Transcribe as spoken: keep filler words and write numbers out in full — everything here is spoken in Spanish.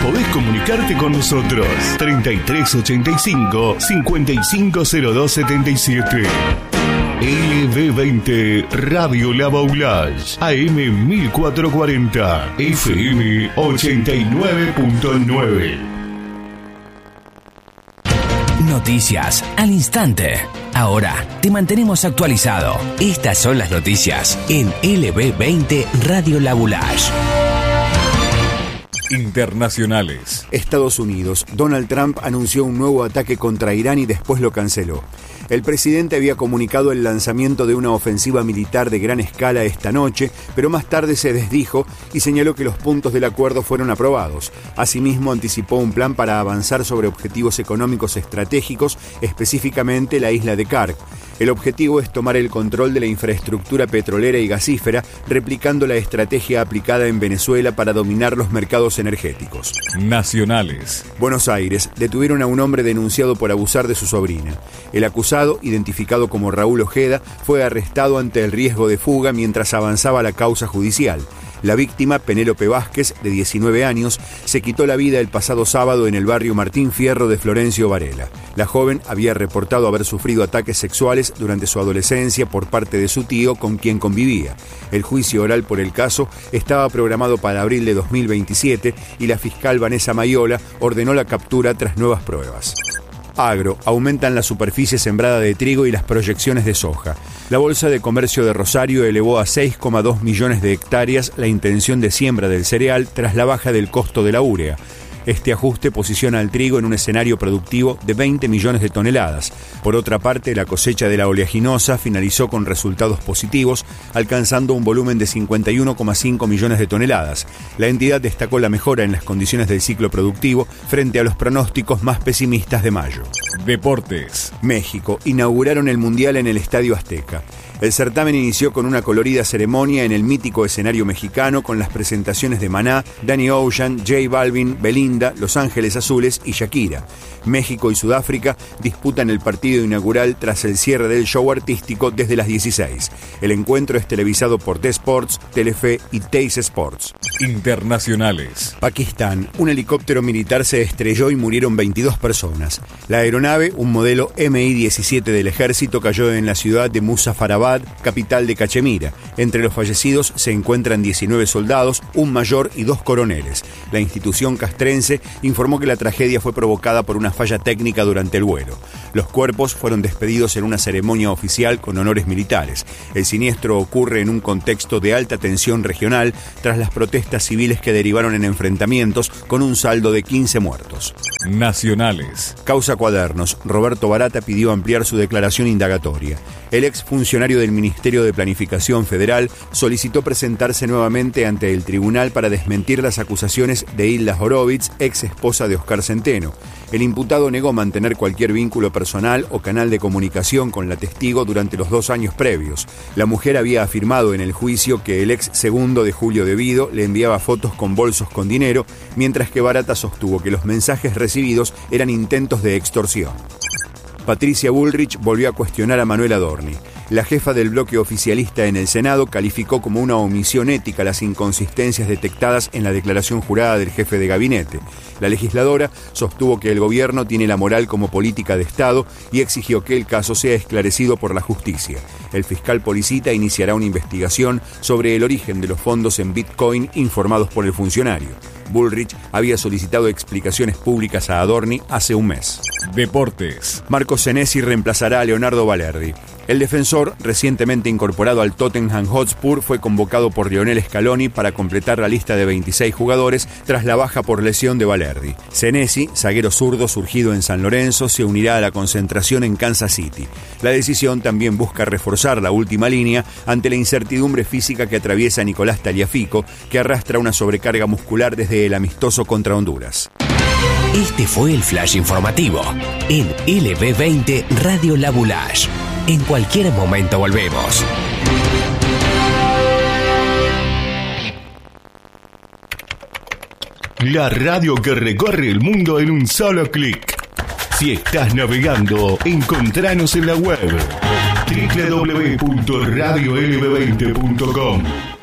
podés comunicarte con nosotros. treinta y tres ochenta y cinco, cincuenta y cinco cero dos setenta y siete. L B veinte Radio La Baulage, A M mil cuatrocientos cuarenta, F M ochenta y nueve punto nueve. Noticias al instante. Ahora te mantenemos actualizado. Estas son las noticias en L B veinte Radio La Baulage. Internacionales. Estados Unidos. Donald Trump anunció un nuevo ataque contra Irán y después lo canceló. El presidente había comunicado el lanzamiento de una ofensiva militar de gran escala esta noche, pero más tarde se desdijo y señaló que los puntos del acuerdo fueron aprobados. Asimismo, anticipó un plan para avanzar sobre objetivos económicos estratégicos, específicamente la isla de Kark. El objetivo es tomar el control de la infraestructura petrolera y gasífera, replicando la estrategia aplicada en Venezuela para dominar los mercados energéticos. Nacionales. Buenos Aires. Detuvieron a un hombre denunciado por abusar de su sobrina. El acusado, identificado como Raúl Ojeda, fue arrestado ante el riesgo de fuga mientras avanzaba la causa judicial. La víctima, Penélope Vázquez, de diecinueve años, se quitó la vida el pasado sábado en el barrio Martín Fierro de Florencio Varela. La joven había reportado haber sufrido ataques sexuales durante su adolescencia por parte de su tío con quien convivía. El juicio oral por el caso estaba programado para abril de dos mil veintisiete y la fiscal Vanessa Mayola ordenó la captura tras nuevas pruebas. Agro. Aumentan la superficie sembrada de trigo y las proyecciones de soja. La Bolsa de Comercio de Rosario elevó a seis coma dos millones de hectáreas la intención de siembra del cereal tras la baja del costo de la urea. Este ajuste posiciona al trigo en un escenario productivo de veinte millones de toneladas. Por otra parte, la cosecha de la oleaginosa finalizó con resultados positivos, alcanzando un volumen de cincuenta y uno coma cinco millones de toneladas. La entidad destacó la mejora en las condiciones del ciclo productivo frente a los pronósticos más pesimistas de mayo. Deportes. México. Inauguraron el Mundial en el Estadio Azteca. El certamen inició con una colorida ceremonia en el mítico escenario mexicano con las presentaciones de Maná, Danny Ocean, J Balvin, Belinda, Los Ángeles Azules y Shakira. México y Sudáfrica disputan el partido inaugural tras el cierre del show artístico desde las dieciséis. El encuentro es televisado por T Sports, Telefe y Teis Sports. Internacionales. Pakistán. Un helicóptero militar se estrelló y murieron veintidós personas. La aeronave, un modelo M I diecisiete del ejército, cayó en la ciudad de Muzaffarabad, capital de Cachemira. Entre los fallecidos se encuentran diecinueve soldados, un mayor y dos coroneles. La institución castrense informó que la tragedia fue provocada por una falla técnica durante el vuelo. Los cuerpos fueron despedidos en una ceremonia oficial con honores militares. El siniestro ocurre en un contexto de alta tensión regional tras las protestas civiles que derivaron en enfrentamientos con un saldo de quince muertos. Nacionales. Causa Cuadernos. Roberto Barata pidió ampliar su declaración indagatoria. El exfuncionario del Ministerio de Planificación Federal solicitó presentarse nuevamente ante el tribunal para desmentir las acusaciones de Hilda Horowitz, ex esposa de Oscar Centeno. El imputado negó mantener cualquier vínculo personal o canal de comunicación con la testigo durante los dos años previos. La mujer había afirmado en el juicio que el ex segundo de Julio Devido le enviaba fotos con bolsos con dinero, mientras que Barata sostuvo que los mensajes recibidos eran intentos de extorsión. Patricia Bullrich volvió a cuestionar a Manuel Adorni. La jefa del bloque oficialista en el Senado calificó como una omisión ética las inconsistencias detectadas en la declaración jurada del jefe de gabinete. La legisladora sostuvo que el gobierno tiene la moral como política de Estado y exigió que el caso sea esclarecido por la justicia. El fiscal Policita iniciará una investigación sobre el origen de los fondos en Bitcoin informados por el funcionario. Bullrich había solicitado explicaciones públicas a Adorni hace un mes. Deportes. Marco Senesi reemplazará a Leonardo Balerdi. El defensor, recientemente incorporado al Tottenham Hotspur, fue convocado por Lionel Scaloni para completar la lista de veintiséis jugadores tras la baja por lesión de Balerdi. Senesi, zaguero zurdo surgido en San Lorenzo, se unirá a la concentración en Kansas City. La decisión también busca reforzar la última línea ante la incertidumbre física que atraviesa Nicolás Tagliafico, que arrastra una sobrecarga muscular desde el amistoso contra Honduras. Este fue el Flash Informativo en L B veinte Radio La Baulage. En cualquier momento volvemos. La radio que recorre el mundo en un solo clic. Si estás navegando, encontranos en la web doble u doble u doble u punto radio l b veinte punto com.